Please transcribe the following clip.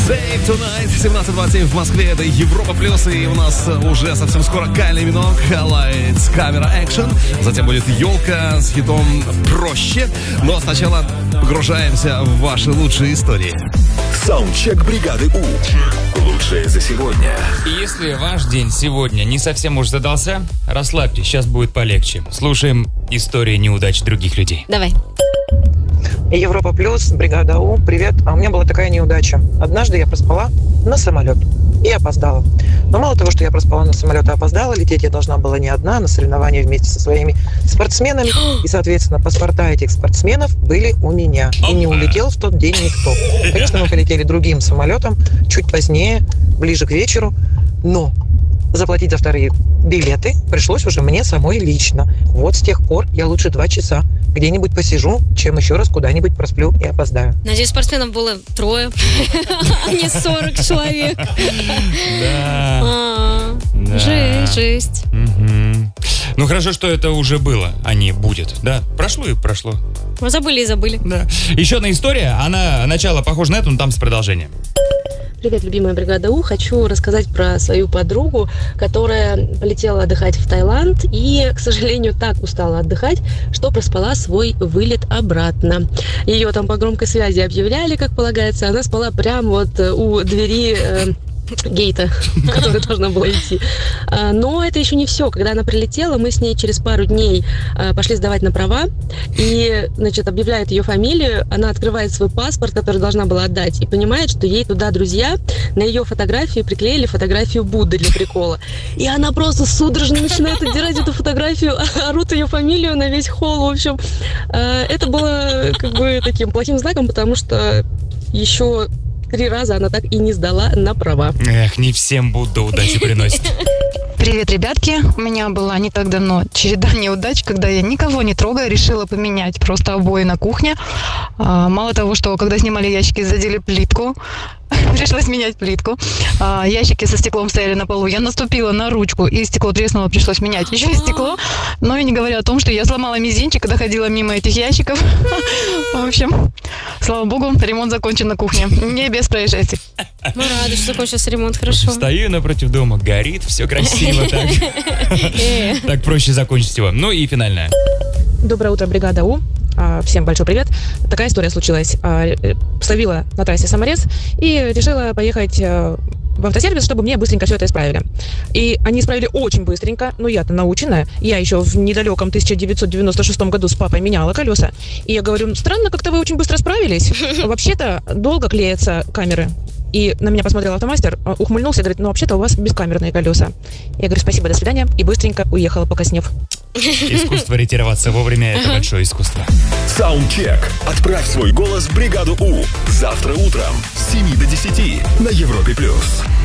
Save Tonight, 17:27 в Москве, это Европа Плюс, и у нас уже совсем скоро Кайли Миноуг, Lights, Camera Action, затем будет Елка с хитом «Проще», но сначала погружаемся в ваши лучшие истории. Саундчек бригады У. Лучшее за сегодня. И если ваш день сегодня не совсем уж задался, расслабьтесь, сейчас будет полегче. Слушаем истории неудач других людей. Давай. Европа Плюс, бригада У, привет. А у меня была такая неудача. Однажды я проспала на самолет и опоздала. Но мало того, что я проспала на самолет и опоздала, лететь я должна была не одна, на соревнования вместе со своими спортсменами. И, соответственно, паспорта этих спортсменов были у меня. И не улетел в тот день никто. Конечно, мы полетели другим самолетом, чуть позднее, ближе к вечеру. Но заплатить за вторые билеты пришлось уже мне самой лично. Вот с тех пор я лучше 2 часа где-нибудь посижу, чем еще раз куда-нибудь просплю и опоздаю. Надеюсь, спортсменов было 3, а не 40 человек. Да. Жесть. Ну хорошо, что это уже было, а не будет. Да, прошло и прошло. Мы забыли и забыли. Да. Еще одна история, она начало похоже на эту, но там с продолжением. Привет, любимая бригада У. Хочу рассказать про свою подругу, которая полетела отдыхать в Таиланд и, к сожалению, так устала отдыхать, что проспала свой вылет обратно. Ее там по громкой связи объявляли, как полагается. Она спала прямо вот у двери гейта, который должна была идти. Но это еще не все. Когда она прилетела, мы с ней через пару дней пошли сдавать на права. И, значит, объявляет ее фамилию. Она открывает свой паспорт, который должна была отдать, и понимает, что ей туда друзья на ее фотографию приклеили фотографию Будды для прикола. И она просто судорожно начинает отдирать эту фотографию, орут ее фамилию на весь холл. В общем, это было как бы таким плохим знаком, потому что еще 3 раза она так и не сдала на права. Эх, не всем Будда удачи приносит. Привет, ребятки. У меня была не так давно череда неудач, когда я никого не трогая решила поменять просто обои на кухне. Мало того, что когда снимали ящики, задели плитку, пришлось менять плитку. Ящики со стеклом стояли на полу. Я наступила на ручку, и стекло треснуло, пришлось менять еще и стекло. Но и не говоря о том, что я сломала мизинчик, когда ходила мимо этих ящиков. В общем, слава богу, ремонт закончен на кухне. Не без происшествий. Мы рады, что закончился ремонт, хорошо. Стою напротив дома, горит, все красиво так. Так проще закончить его. Ну и финальная. Доброе утро, бригада У. Всем большой привет. Такая история случилась. Словила на трассе саморез и решила поехать в автосервис, чтобы мне быстренько все это исправили. И они исправили очень быстренько, но я-то наученная. Я еще в недалеком 1996 году с папой меняла колеса. И я говорю, странно, как-то вы очень быстро справились. Вообще-то долго клеятся камеры. И на меня посмотрел автомастер, ухмыльнулся и говорит, ну вообще-то у вас бескамерные колеса. Я говорю, спасибо, до свидания. И быстренько уехала, покраснев. Искусство ретироваться вовремя – это большое искусство. Саундчек. Отправь свой голос в бригаду У. Завтра утром с 7 до 10 на Европе+.